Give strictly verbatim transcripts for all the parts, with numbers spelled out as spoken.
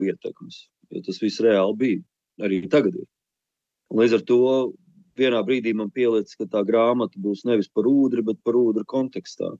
ietekmes, jo tas viss reāli bija, arī tagad ir. Un līdz ar to vienā brīdī man pielicis, ka tā grāmata būs nevis par ūdri, bet par ūdru kontekstā.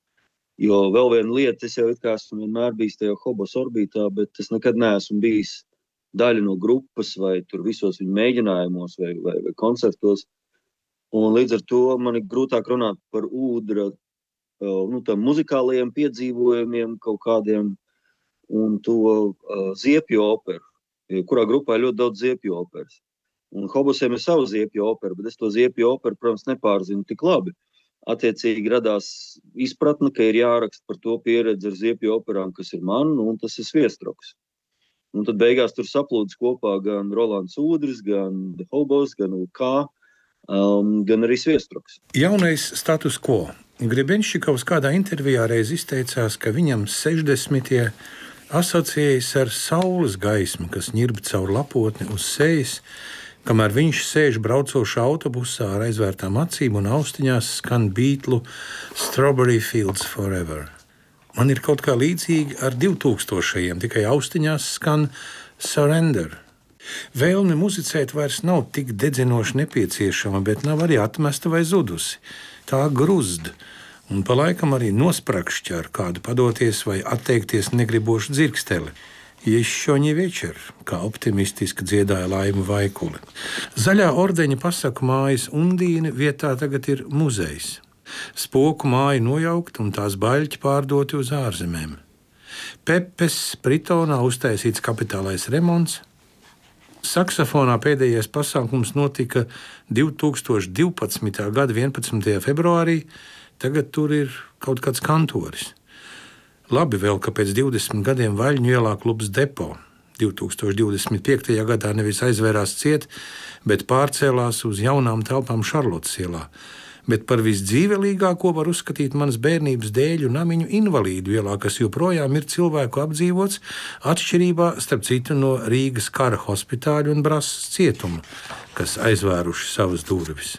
Jo vēl viena lieta, es jau it kā esmu vienmēr bijis tajā Hobos orbītā, bet es nekad neesmu bijis daļa no grupas vai tur visos viņu mēģinājumos vai, vai, vai koncertos. Un līdz ar to man ir grūtāk runāt par ūdra, nu, tam muzikālajiem piedzīvojumiem kaut kādiem un to uh, ziepju operu, kurā grupā ir ļoti daudz ziepju operas. Un Hobosiem ir savu ziepju operu, bet es to ziepju operu, protams, nepārzinu tik labi. Attiecīgi radās izpratne, ka ir jāraksta par to pieredzi ar ziepju operām, kas ir man, un tas ir Sviestroks. Un tad beigās tur saplūdis kopā gan Rolands Ūdris, gan The Hobos, gan U K, um, gan arī Sviestroks. Jaunais status quo. Grebenščikovs kādā intervijā reiz izteicās, ka viņam sešdesmitie asociējas ar saules gaismu, kas ņirb caur lapotni uz sejas, kamēr viņš sēž braucošā autobusā ar aizvērtām acīm un austiņās skan Beatlu Strawberry Fields Forever. Man ir kaut kā līdzīgi ar divtūkstošajiem, tikai austiņās skan Surrender. Vēlme muzicēt vairs nav tik dedzinoši nepieciešama, bet nav arī atmesta vai zudusi. Tā gruzd, un pa laikam arī nospragšķi ar kādu padoties vai atteikties negribošu dzirksteli. Ješoņi večer, kā optimistiski dziedāja Laima Vaikule. Zaļā ordeņa pasaku mājas Undīne vietā tagad ir muzejs. Spoku māja nojaukt un tās baļķi pārdoti uz ārzemēm. Pepes Pritonā uztaisīts kapitālais remonts. Saksofonā pēdējais pasākums notika divtūkstoš divpadsmitā gada vienpadsmitajā februārī, tagad tur ir kaut kāds kantoris. Labi vēl, ka pēc divdesmit gadiem Vaļņu ielā klubs Depo divtūkstoš divdesmit piektajā gadā nevis aizvērās ciet, bet pārcēlās uz jaunām telpām Šarlotes ielā. Bet par visdzīvelīgāko var uzskatīt manas bērnības dēļu namiņu Invalīdu ielā, kas joprojām ir cilvēku apdzīvots, atšķirībā starp citu no Rīgas kara hospitāļu un Brasas cietuma, kas aizvēruši savas durvis.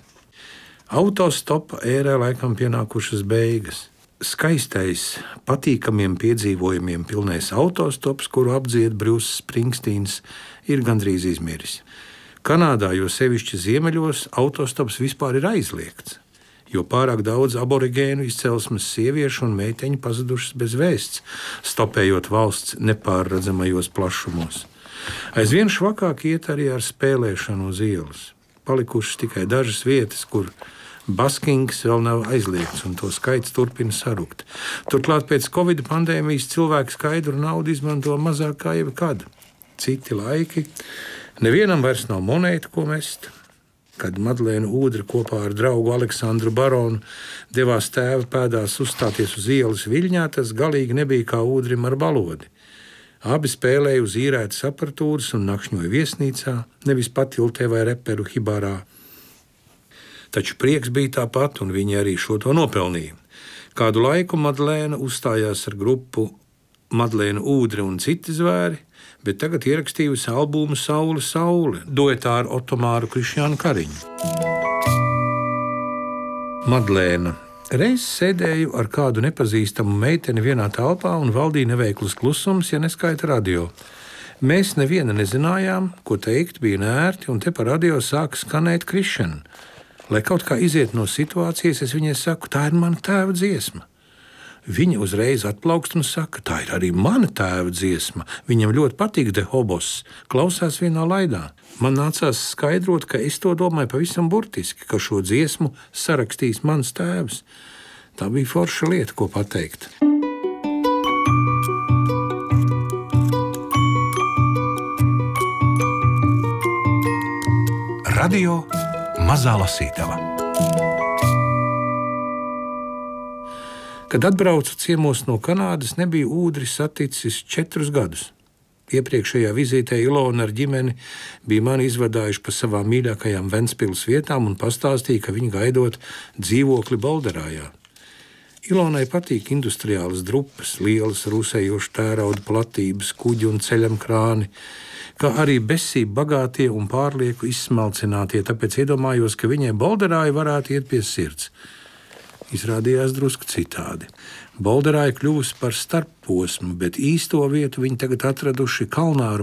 Autostopa ērē laikam pienākušas beigas. Skaistais, patīkamiem piedzīvojumiem pilnais autostops, kuru apdzied Bruce Springsteens, ir gandrīz izmiris. Kanādā, jo sevišķi ziemeļos, autostops vispār ir aizliegts, jo pārāk daudz aborigēnu izcelsmes sieviešu un meiteņu pazudušas bez vēsts, stopējot valsts nepārredzamajos plašumos. Aizvien švakāk iet arī ar spēlēšanu uz ielas. Palikušas tikai dažas vietas, kur baskings vēl nav aizliegts, un to skaits turpina sarukt. Turklāt pēc Covid pandēmijas cilvēki skaidru naudu izmanto mazāk kā jebkad. Citi laiki, nevienam vairs nav monētu, ko mest. Kad Madlēna Ūdra kopā ar draugu Aleksandru Baronu devās tēva pēdās uzstāties uz ielas Viļņā, tas galīgi nebija kā Ūdrim ar balodi. Abi spēlēja uz īrētas aparatūras un nakšņoja viesnīcā, nevis patiltē vai reperu hibarā. Taču prieks bija tāpat, un viņi arī šo to nopelnīja. Kādu laiku Madlēna uzstājās ar grupu Madlēna Ūdre un citi zvēri, bet tagad ierakstījusi albumu Saule, Saule, duetā ar Otomāru Krišjānu Kariņu. Madlēna. Reiz sēdēju ar kādu nepazīstamu meiteni vienā telpā un valdīja neveikls klusums, ja neskaita radio. Mēs neviena nezinājām, ko teikt, bija nērti, un te pa radio sāka skanēt Krišjana. Lai kaut kā iziet no situācijas, es viņai saku, tā ir mana tēva dziesma. Viņa uzreiz atplaukst un saka, tā ir arī mana tēva dziesma. Viņam ļoti patīk The Hobos, klausās vienā laidā. Man nācās skaidrot, ka es to domāju pavisam burtiski, ka šo dziesmu sarakstīs mans tēvs. Tā bija forša lieta, ko pateikt. Radio Mazā lasītava. Kad atbraucu ciemos no Kanādas, nebija Ūdris saticis četrus gadus. Iepriekšējā vizītē Ilona ar ģimeni bija mani izvadājuši pa savām mīļākajām Ventspils vietām un pastāstīja, ka viņi gaidot dzīvokli Balderājā. Ilonai patīk industriālas drupas, lielas rūsējošu tērauda platības, kuģi un ceļam krāni, kā arī besība bagātie un pārlieku izsmalcinātie, tāpēc iedomājos, ka viņai Balderāja varētu iet pie sirds. Izrādījās drusku citādi. Bolderāja kļuvusi par starpposmu, bet īsto vietu viņi tagad atraduši Kalnāru